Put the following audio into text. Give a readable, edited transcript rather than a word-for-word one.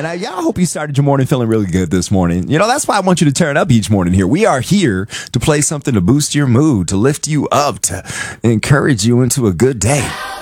y'all hope you started your morning feeling really good this morning. You know, that's why I want you to turn up each morning here. We are here to play something to boost your mood, to lift you up, to encourage you into a good day.